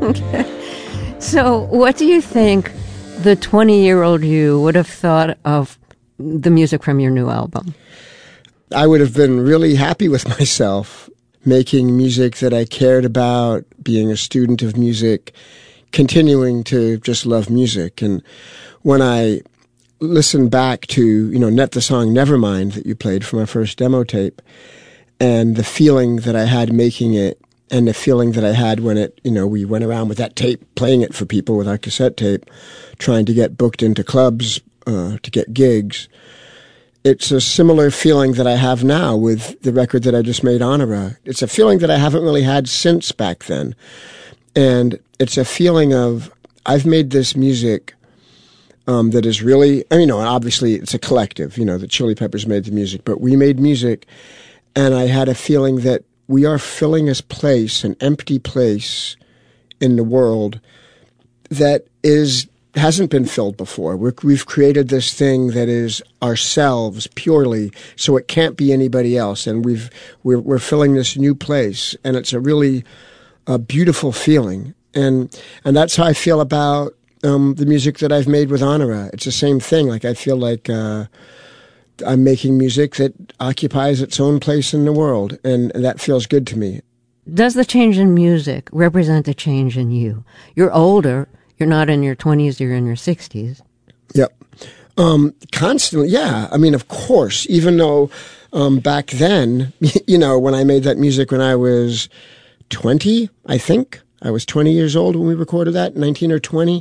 So what do you think the 20-year-old you would have thought of the music from your new album? I would have been really happy with myself, making music that I cared about, being a student of music, continuing to just love music. And when I listen back to, the song Nevermind that you played from my first demo tape, and the feeling that I had making it, and the feeling that I had when we went around with that tape, playing it for people with our cassette tape, trying to get booked into clubs, to get gigs. It's a similar feeling that I have now with the record that I just made, Honora. It's a feeling that I haven't really had since back then. And it's a feeling of, I've made this music that is really, obviously it's a collective, the Chili Peppers made the music, but we made music, and I had a feeling that we are filling this place, an empty place in the world that hasn't been filled before. We've created this thing that is ourselves purely, so it can't be anybody else, and we're filling this new place, and it's a really beautiful feeling, and that's how I feel about the music that I've made with Honora. It's the same thing. Like, I feel like I'm making music that occupies its own place in the world, and that feels good to me. Does the change in music represent a change in you? You're older. You're not in your 20s, you're in your 60s. Yep. Constantly, yeah. Of course, even though back then, when I made that music when I was 20, I think. I was 20 years old when we recorded that, 19 or 20.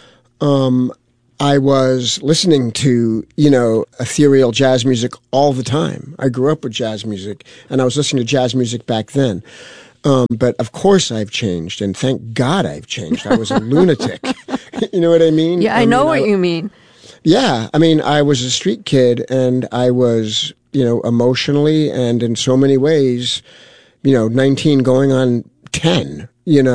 I was listening to, ethereal jazz music all the time. I grew up with jazz music, and I was listening to jazz music back then. But of course I've changed, and thank God I've changed. I was a lunatic. You know what I mean? Yeah, I know what you mean. Yeah. I was a street kid, and I was, emotionally and in so many ways, 19 going on 10,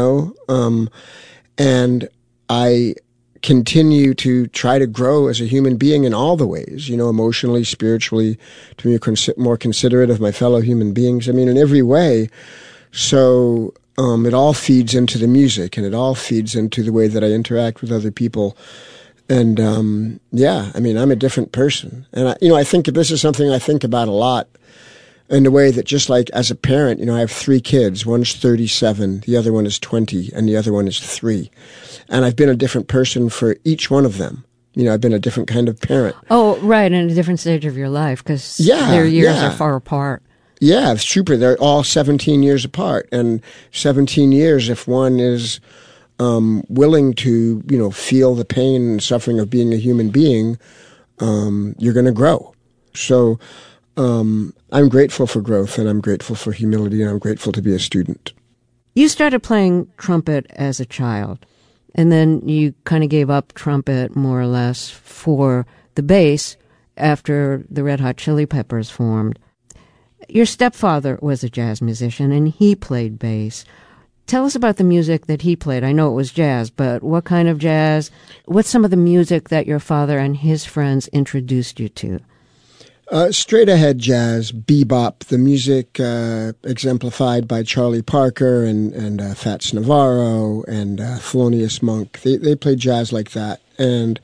and I continue to try to grow as a human being in all the ways, emotionally, spiritually, to be more considerate of my fellow human beings. In every way. So it all feeds into the music, and it all feeds into the way that I interact with other people. And I'm a different person. And I think this is something I think about a lot, in the way that, just like as a parent, I have 3 kids. One's 37, the other one is 20, and the other one is 3. And I've been a different person for each one of them. I've been a different kind of parent. Oh, right, in a different stage of your life, because their years are far apart. Yeah, it's super. They're all 17 years apart. And 17 years, if one is willing to, feel the pain and suffering of being a human being, you're going to grow. So I'm grateful for growth, and I'm grateful for humility, and I'm grateful to be a student. You started playing trumpet as a child, and then you kind of gave up trumpet more or less for the bass after the Red Hot Chili Peppers formed. Your stepfather was a jazz musician, and he played bass. Tell us about the music that he played. I know it was jazz, but what kind of jazz? What's some of the music that your father and his friends introduced you to? Straight ahead jazz, bebop, the music exemplified by Charlie Parker and Fats Navarro and Thelonious Monk. They played jazz like that. And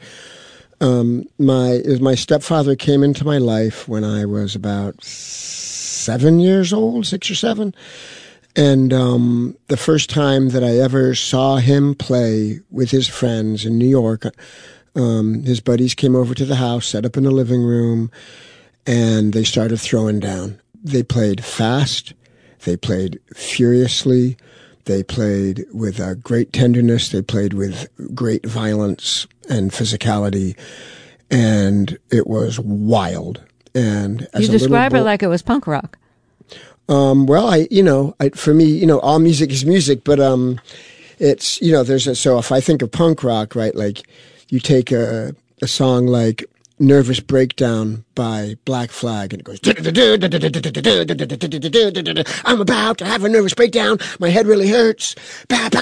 my stepfather came into my life when I was about 7 years old, 6 or 7. And the first time that I ever saw him play with his friends in New York, his buddies came over to the house, set up in the living room, and they started throwing down. They played fast. They played furiously. They played with great tenderness. They played with great violence and physicality. And it was wild. And as you describe it like it was punk rock. Well, for me, all music is music, but it's, so if I think of punk rock, right, like you take a song like Nervous Breakdown by Black Flag, and it goes, I'm about to have a nervous breakdown, my head really hurts, and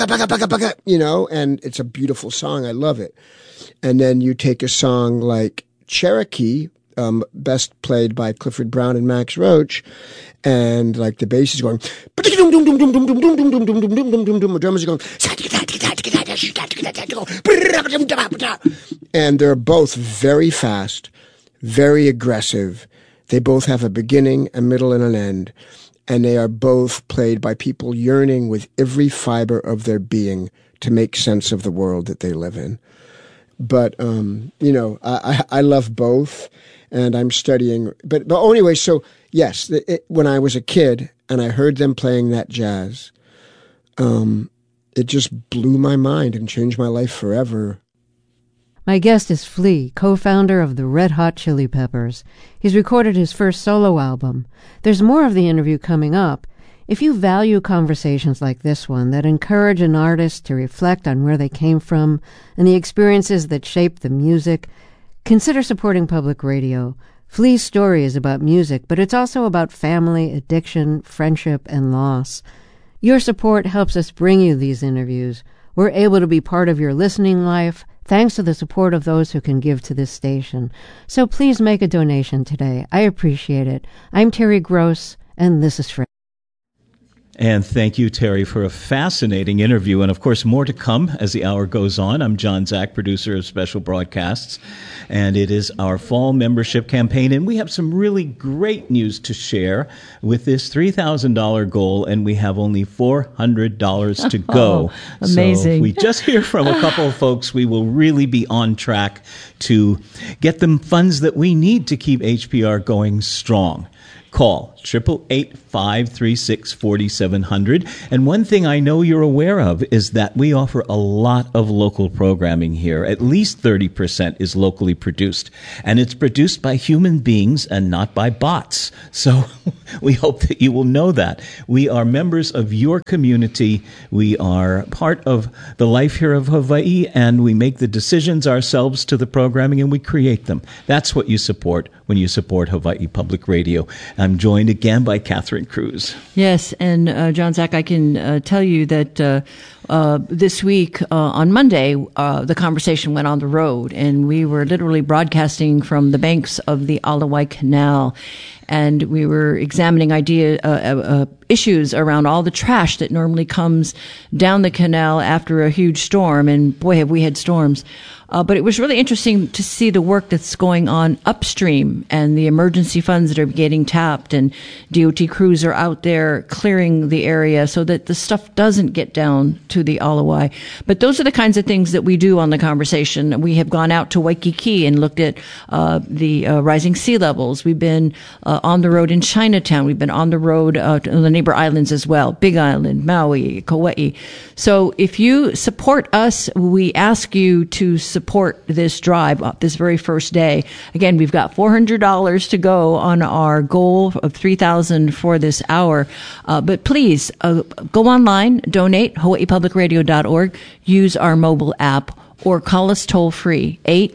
it's a beautiful song, I love it. And then you take a song like Cherokee, best played by Clifford Brown and Max Roach, And like the bass is going, the drummers are going, and they're both very fast, very aggressive. They both have a beginning, a middle, and an end. And they are both played by people yearning with every fiber of their being to make sense of the world that they live in. But, I love both, and I'm studying. But anyway, so yes, when I was a kid and I heard them playing that jazz, it just blew my mind and changed my life forever. My guest is Flea, co-founder of the Red Hot Chili Peppers. He's recorded his first solo album. There's more of the interview coming up. If you value conversations like this one that encourage an artist to reflect on where they came from and the experiences that shaped the music, consider supporting public radio. Flea's story is about music, but it's also about family, addiction, friendship, and loss. Your support helps us bring you these interviews. We're able to be part of your listening life thanks to the support of those who can give to this station. So please make a donation today. I appreciate it. I'm Terry Gross, and this is Fred. And thank you, Terry, for a fascinating interview. And, of course, more to come as the hour goes on. I'm John Zach, producer of Special Broadcasts, and it is our fall membership campaign. And we have some really great news to share with this $3,000 goal, and we have only $400 to go. Amazing. So if we just hear from a couple of folks, we will really be on track to get them funds that we need to keep HPR going strong. Call 888-536-4700. And one thing I know you're aware of is that we offer a lot of local programming here. At least 30% is locally produced. And it's produced by human beings and not by bots. So we hope that you will know that. We are members of your community. We are part of the life here of Hawaii, and we make the decisions ourselves to the programming, and we create them. That's what you support when you support Hawaii Public Radio. I'm joined again by Catherine Cruz. Yes, and John Zach, I can tell you that this week on Monday, the conversation went on the road, and we were literally broadcasting from the banks of the Alawai Canal. And we were examining issues around all the trash that normally comes down the canal after a huge storm. And boy, have we had storms. But it was really interesting to see the work that's going on upstream and the emergency funds that are getting tapped, and DOT crews are out there clearing the area so that the stuff doesn't get down to the Alawai. But those are the kinds of things that we do on the conversation. We have gone out to Waikiki and looked at the rising sea levels. We've been on the road in Chinatown. We've been on the road to the neighbor islands as well, Big Island, Maui, Kauai. So if you support us, we ask you to support this drive this very first day. Again, we've got $400 to go on our goal of $3,000 for this hour. But please go online, donate, hawaiipublicradio.org, use our mobile app, or call us toll free,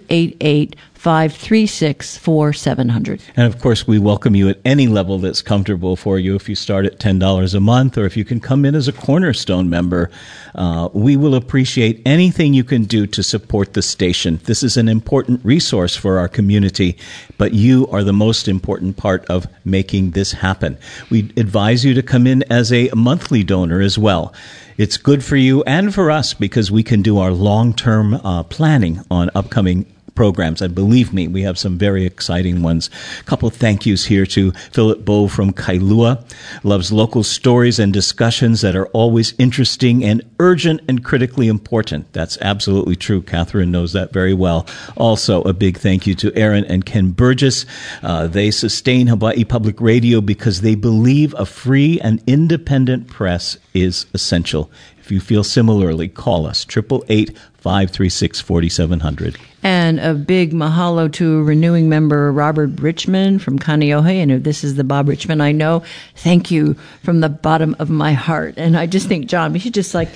888-536-4700. And of course, we welcome you at any level that's comfortable for you. If you start at $10 a month, or if you can come in as a Cornerstone member, we will appreciate anything you can do to support the station. This is an important resource for our community, but you are the most important part of making this happen. We advise you to come in as a monthly donor as well. It's good for you and for us because we can do our long-term planning on upcoming programs. And believe me, we have some very exciting ones. A couple of thank yous here to Philip Bow from Kailua. Loves local stories and discussions that are always interesting and urgent and critically important. That's absolutely true. Catherine knows that very well. Also, a big thank you to Aaron and Ken Burgess. They sustain Hawaii Public Radio because they believe a free and independent press is essential. If you feel similarly, call us, 888-536-4700. And a big mahalo to renewing member Robert Richmond from Kaneohe. And if this is the Bob Richmond I know, thank you from the bottom of my heart. And I just think, John, we should just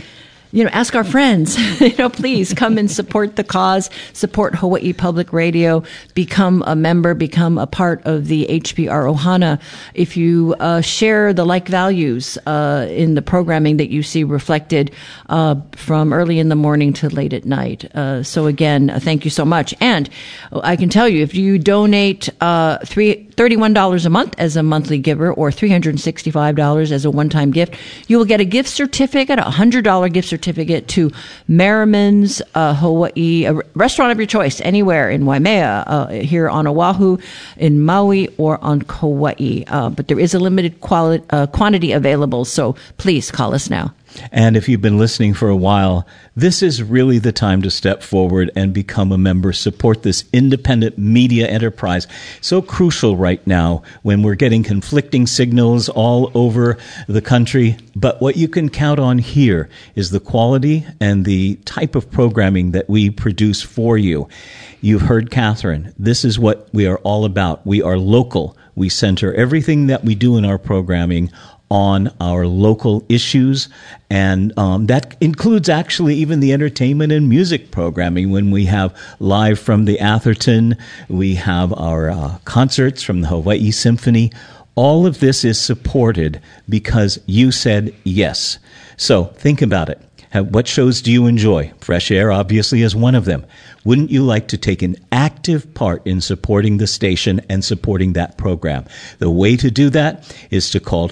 ask our friends, please come and support the cause, support Hawaii Public Radio, become a member, become a part of the HPR Ohana. If you share the like values in the programming that you see reflected from early in the morning to late at night. So again, thank you so much. And I can tell you, if you donate $31 a month as a monthly giver or $365 as a one-time gift, you will get a gift certificate, a $100 gift certificate to Merriman's Hawaii, a restaurant of your choice, anywhere in Waimea, here on Oahu, in Maui, or on Kauai. But there is a limited quantity available, so please call us now. And if you've been listening for a while, this is really the time to step forward and become a member. Support this independent media enterprise. So crucial right now when we're getting conflicting signals all over the country. But what you can count on here is the quality and the type of programming that we produce for you. You've heard Catherine. This is what we are all about. We are local. We center everything that we do in our programming on our local issues, and that includes actually even the entertainment and music programming. When we have live from the Atherton, we have our concerts from the Hawaii Symphony. All of this is supported because you said yes. So think about it. What shows do you enjoy? Fresh Air obviously is one of them. Wouldn't you like to take an active part in supporting the station and supporting that program? The way to do that is to call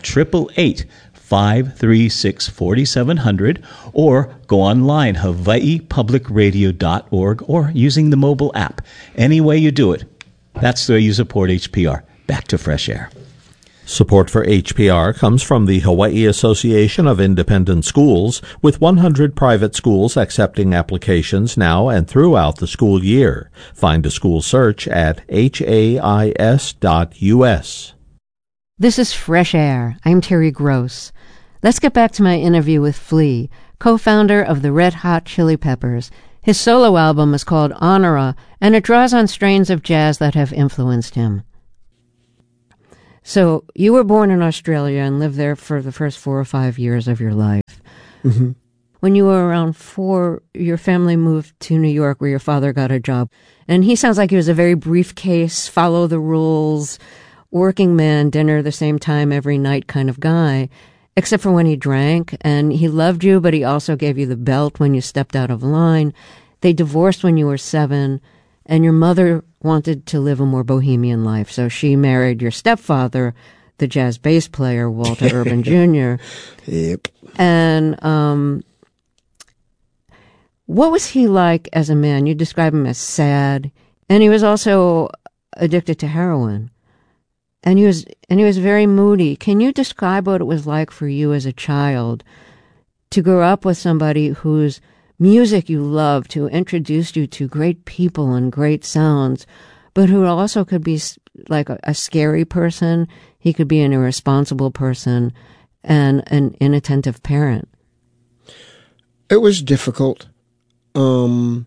888-536-4700 or go online, hawaiipublicradio.org, or using the mobile app. Any way you do it, that's the way you support HPR. Back to Fresh Air. Support for HPR comes from the Hawaii Association of Independent Schools, with 100 private schools accepting applications now and throughout the school year. Find a school search at HAIS.us. This is Fresh Air. I'm Terry Gross. Let's get back to my interview with Flea, co-founder of the Red Hot Chili Peppers. His solo album is called Honora, and it draws on strains of jazz that have influenced him. So you were born in Australia and lived there for the first 4 or 5 years of your life. Mm-hmm. When you were around 4, your family moved to New York where your father got a job. And he sounds like he was a very briefcase, follow the rules, working man, dinner the same time every night kind of guy, except for when he drank. And he loved you, but he also gave you the belt when you stepped out of line. They divorced when you were 7. And your mother wanted to live a more bohemian life, so she married your stepfather, the jazz bass player, Walter Urban Jr. Yep. And what was he like as a man? You describe him as sad, and he was also addicted to heroin. And he was very moody. Can you describe what it was like for you as a child to grow up with somebody whose music you loved, who introduced you to great people and great sounds, but who also could be like a scary person? He could be an irresponsible person and an inattentive parent. It was difficult. When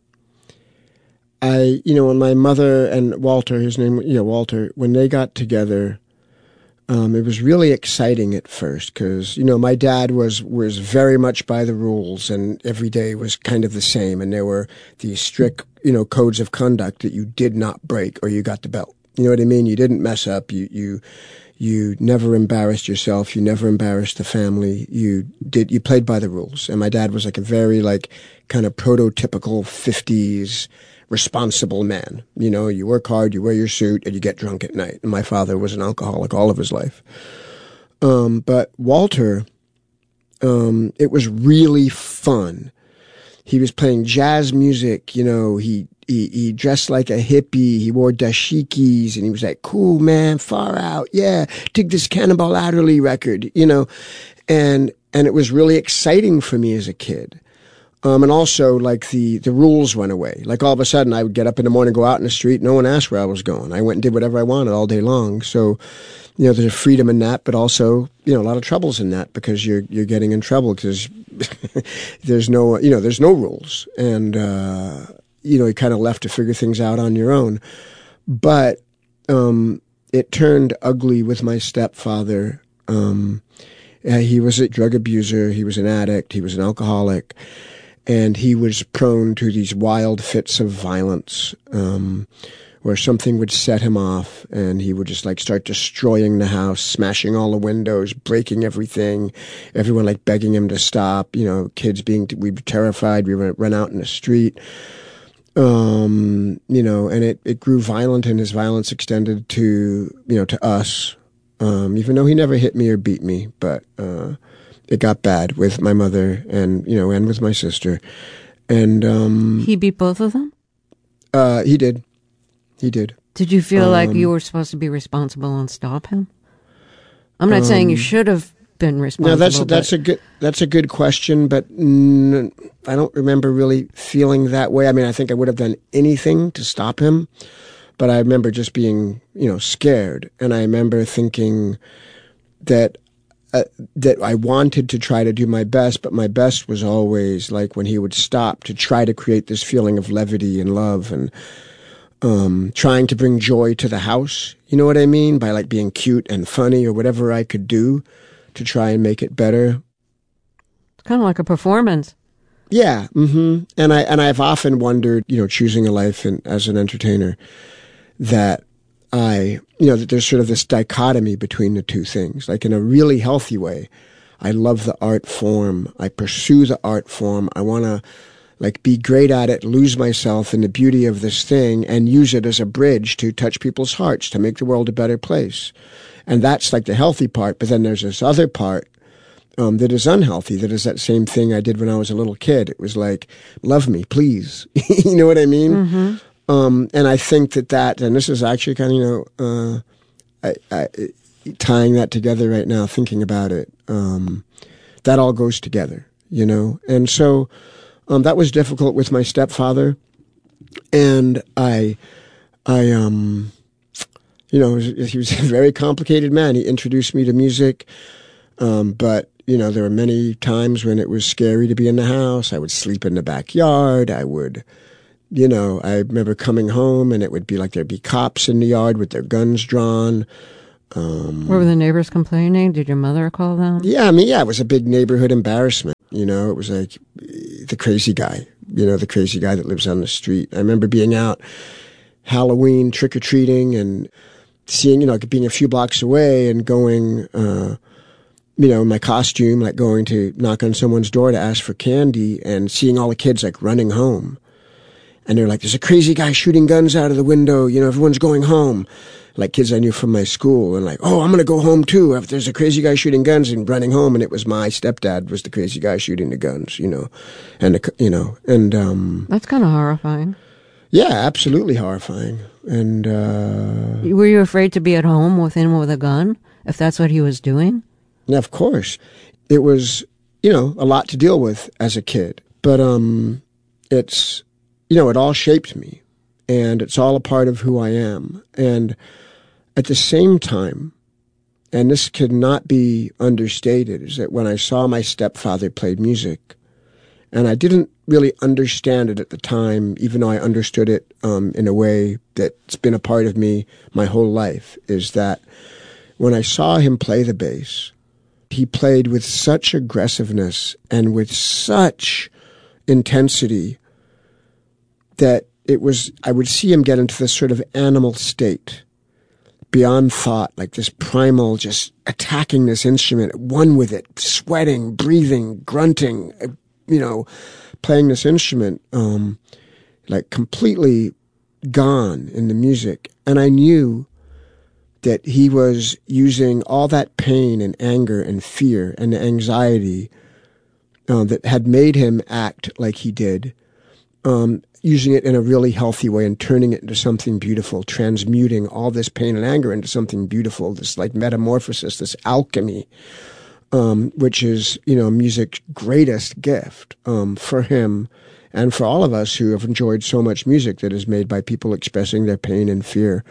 my mother and Walter, his name, Walter, when they got together, it was really exciting at first because, my dad was very much by the rules, and every day was kind of the same. And there were these strict, codes of conduct that you did not break or you got the belt. You know what I mean? You didn't mess up. You never embarrassed yourself. You never embarrassed the family. You played by the rules. And my dad was like a very kind of prototypical 50s responsible man. You work hard, you wear your suit, and you get drunk at night. And my father was an alcoholic all of his life. But Walter, it was really fun. He was playing jazz music, he dressed like a hippie, he wore dashikis, and he was like, cool, man, far out, yeah, dig this Cannonball Adderley record, and it was really exciting for me as a kid. And also, the rules went away. All of a sudden, I would get up in the morning, go out in the street, no one asked where I was going. I went and did whatever I wanted all day long. So, there's a freedom in that, but also, a lot of troubles in that because you're getting in trouble because there's no rules. And, you're kind of left to figure things out on your own. But it turned ugly with my stepfather. He was a drug abuser. He was an addict. He was an alcoholic. And he was prone to these wild fits of violence, where something would set him off and he would just like start destroying the house, smashing all the windows, breaking everything, everyone like begging him to stop, kids we were terrified, we would run out in the street, and it grew violent, and his violence extended to, to us, even though he never hit me or beat me, but, it got bad with my mother and, and with my sister. And, he beat both of them? He did. He did. Did you feel like you were supposed to be responsible and stop him? I'm not saying you should have been responsible. No, that's a good question, but I don't remember really feeling that way. I mean, I think I would have done anything to stop him, but I remember just being, scared, and I remember thinking that I wanted to try to do my best, but my best was always like when he would stop, to try to create this feeling of levity and love and trying to bring joy to the house. You know what I mean? By like being cute and funny or whatever I could do to try and make it better. It's kind of like a performance. Yeah. Mm-hmm. And I've often wondered, choosing a life as an entertainer, that that there's sort of this dichotomy between the two things. Like in a really healthy way, I love the art form. I pursue the art form. I want to be great at it, lose myself in the beauty of this thing, and use it as a bridge to touch people's hearts, to make the world a better place. And that's like the healthy part. But then there's this other part that is unhealthy, that is that same thing I did when I was a little kid. It was like, love me, please. You know what I mean? Mm-hmm. And I think that, and this is actually kind of, I tying that together right now, thinking about it, that all goes together, And so that was difficult with my stepfather. And he was a very complicated man. He introduced me to music, but, there were many times when it was scary to be in the house. I would sleep in the backyard. I would... I remember coming home and it would be like there'd be cops in the yard with their guns drawn. Were the neighbors complaining? Did your mother call them? Yeah, it was a big neighborhood embarrassment. It was like the crazy guy, the crazy guy that lives on the street. I remember being out Halloween trick-or-treating and seeing, being a few blocks away and going, in my costume, like going to knock on someone's door to ask for candy and seeing all the kids like running home. And they're like, there's a crazy guy shooting guns out of the window. Everyone's going home. Like kids I knew from my school. And like, oh, I'm going to go home too. If there's a crazy guy shooting guns, and running home. And it was my stepdad was the crazy guy shooting the guns, And, that's kind of horrifying. Yeah, absolutely horrifying. And, were you afraid to be at home with him with a gun, if that's what he was doing? Yeah, of course. It was, a lot to deal with as a kid. But, it's... it all shaped me, and it's all a part of who I am. And at the same time, and this could not be understated, is that when I saw my stepfather played music, and I didn't really understand it at the time, even though I understood it in a way that's been a part of me my whole life, is that when I saw him play the bass, he played with such aggressiveness and with such intensity that I would see him get into this sort of animal state, beyond thought, like this primal, just attacking this instrument, one with it, sweating, breathing, grunting, playing this instrument, like completely gone in the music. And I knew that he was using all that pain and anger and fear and anxiety that had made him act like he did, using it in a really healthy way and turning it into something beautiful, transmuting all this pain and anger into something beautiful, this like metamorphosis, this alchemy, which is, music's greatest gift for him and for all of us who have enjoyed so much music that is made by people expressing their pain and fear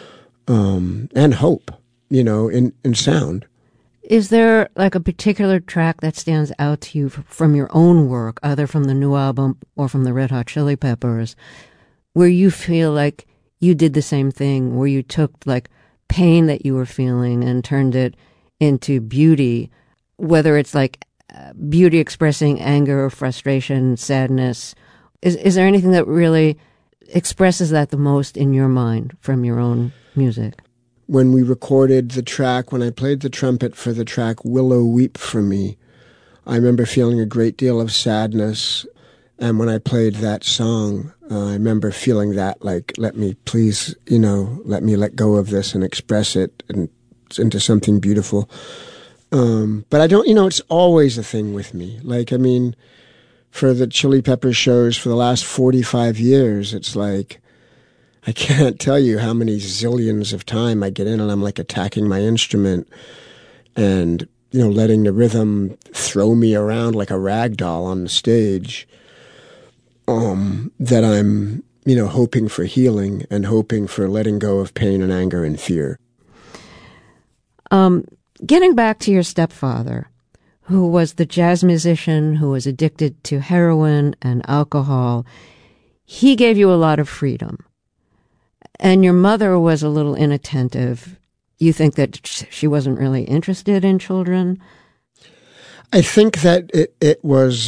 and hope, in sound. Is there like a particular track that stands out to you from your own work, either from the new album or from the Red Hot Chili Peppers, where you feel like you did the same thing, where you took like pain that you were feeling and turned it into beauty whether it's like beauty expressing anger or frustration, sadness. Is there anything that really expresses that the most in your mind from your own music? When we recorded the track, when I played the trumpet for the track Willow Weep for Me, I remember feeling a great deal of sadness. And when I played that song, I remember feeling that, like, let me please, let me let go of this and express it into something beautiful. But I don't, it's always a thing with me. Like, I mean, for the Chili Peppers shows for the last 45 years, it's like, I can't tell you how many zillions of time I get in and I'm like attacking my instrument and, letting the rhythm throw me around like a rag doll on the stage. That I'm, hoping for healing and hoping for letting go of pain and anger and fear. Getting back to your stepfather, who was the jazz musician who was addicted to heroin and alcohol, he gave you a lot of freedom. And your mother was a little inattentive. You think that she wasn't really interested in children? I think that it was,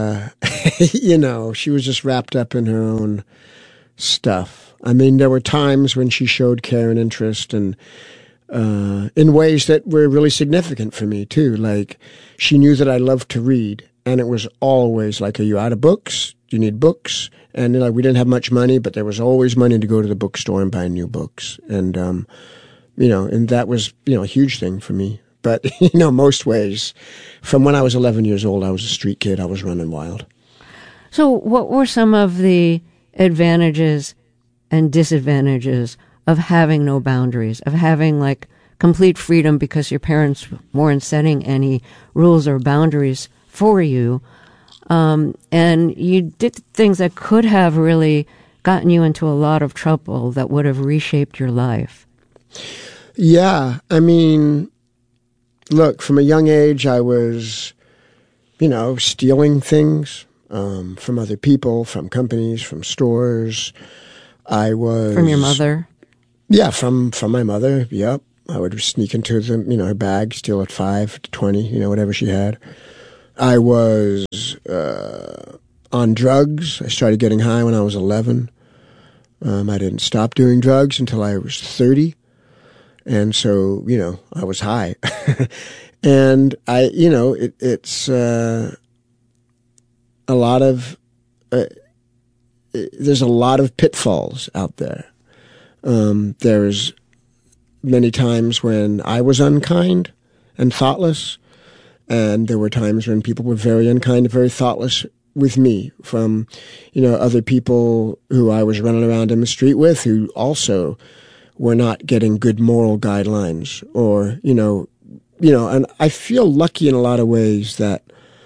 she was just wrapped up in her own stuff. I mean, there were times when she showed care and interest and in ways that were really significant for me, too. Like, she knew that I loved to read, and it was always like, are you out of books? Do you need books? And, we didn't have much money, but there was always money to go to the bookstore and buy new books. And, and that was, a huge thing for me. But, most ways, from when I was 11 years old, I was a street kid. I was running wild. So what were some of the advantages and disadvantages of having no boundaries, of having like complete freedom because your parents weren't setting any rules or boundaries for you? And you did things that could have really gotten you into a lot of trouble that would have reshaped your life. Yeah, I mean, look, from a young age, I was, stealing things from other people, from companies, from stores. I was... From your mother? Yeah, from my mother, yep. I would sneak into her bag, steal at 5 to 20, whatever she had. I was on drugs. I started getting high when I was 11. I didn't stop doing drugs until I was 30. And so, I was high. And it's a lot of, there's a lot of pitfalls out there. There's many times when I was unkind and thoughtless. And there were times when people were very unkind and very thoughtless with me, from, other people who I was running around in the street with who also were not getting good moral guidelines, or, and I feel lucky in a lot of ways that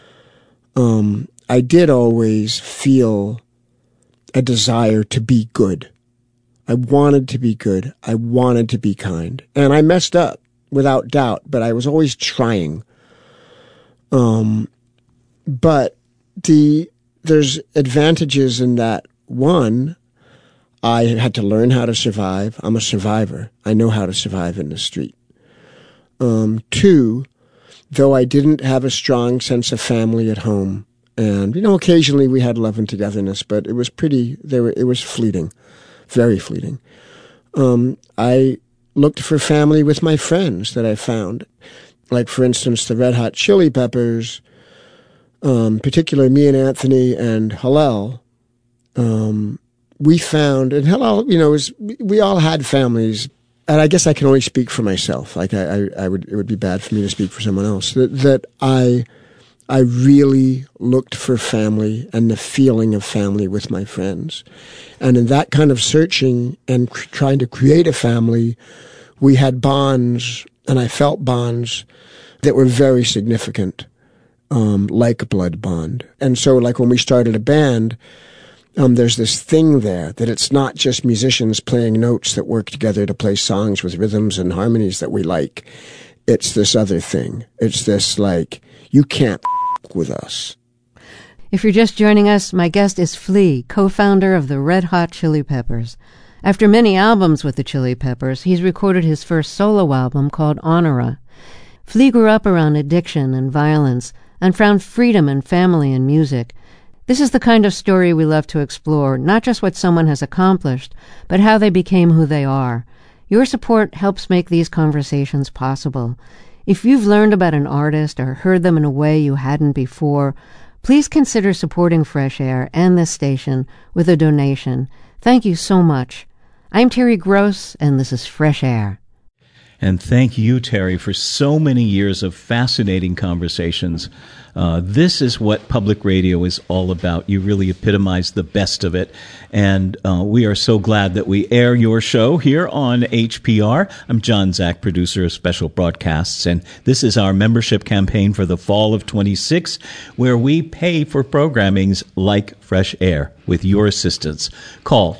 I did always feel a desire to be good. I wanted to be good. I wanted to be kind. And I messed up, without doubt, but I was always trying. But there's advantages in that. One, I had to learn how to survive. I'm a survivor. I know how to survive in the street. Two, though I didn't have a strong sense of family at home, and, occasionally we had love and togetherness, but it was it was fleeting, very fleeting. I looked for family with my friends that I found. Like, for instance, the Red Hot Chili Peppers, particularly me and Anthony and Hillel, we found, and Hillel, we all had families, and I guess I can only speak for myself. Like, it would be bad for me to speak for someone else. That I really looked for family and the feeling of family with my friends. And in that kind of searching and trying to create a family, we had bonds, and I felt bonds that were very significant, like a blood bond. And so, like, when we started a band, there's this thing there that it's not just musicians playing notes that work together to play songs with rhythms and harmonies that we like. It's this other thing. It's this, like, you can't with us. If you're just joining us, my guest is Flea, co-founder of the Red Hot Chili Peppers. After many albums with the Chili Peppers, he's recorded his first solo album called Honora. Flea grew up around addiction and violence and found freedom and family in music. This is the kind of story we love to explore, not just what someone has accomplished, but how they became who they are. Your support helps make these conversations possible. If you've learned about an artist or heard them in a way you hadn't before, please consider supporting Fresh Air and this station with a donation. Thank you so much. I'm Terry Gross, and this is Fresh Air. And thank you, Terry, for so many years of fascinating conversations. This is what public radio is all about. You really epitomize the best of it. And we are so glad that we air your show here on HPR. I'm John Zach, producer of Special Broadcasts, and this is our membership campaign for the fall of 26, where we pay for programmings like Fresh Air with your assistance. Call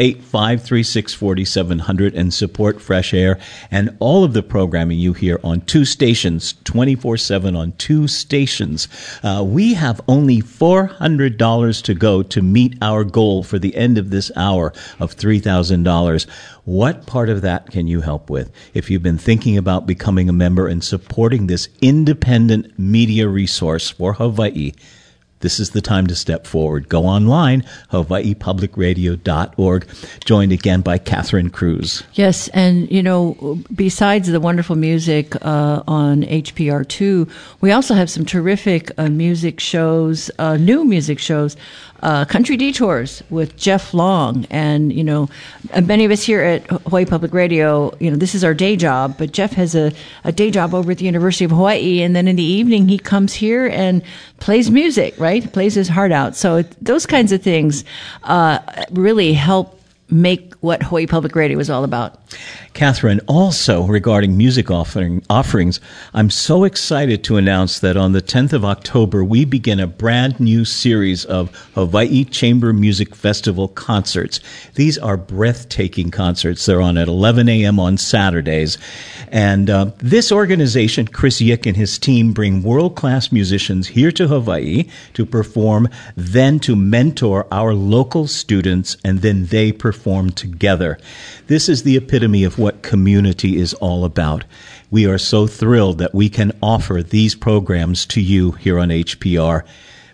888-536-4700 and support Fresh Air and all of the programming you hear on 2 stations, 24/7 on 2 stations. We have only $400 to go to meet our goal for the end of this hour of $3,000. What part of that can you help with? If you've been thinking about becoming a member and supporting this independent media resource for Hawaii, this is the time to step forward. Go online, hawaiipublicradio.org, joined again by Catherine Cruz. Yes, and, besides the wonderful music on HPR2, we also have some terrific music shows, new music shows, Country Detours with Jeff Long. And, many of us here at Hawaii Public Radio, this is our day job, but Jeff has a day job over at the University of Hawaii. And then in the evening, he comes here and plays music, right? Plays his heart out. So those kinds of things really help make what Hawaii Public Radio is all about. Catherine, also regarding music offerings, I'm so excited to announce that on the 10th of October, we begin a brand new series of Hawaii Chamber Music Festival concerts. These are breathtaking concerts. They're on at 11 a.m. on Saturdays. And this organization, Chris Yick and his team, bring world-class musicians here to Hawaii to perform, then to mentor our local students, and then they perform together. This is the epitome of what community is all about. We are so thrilled that we can offer these programs to you here on HPR.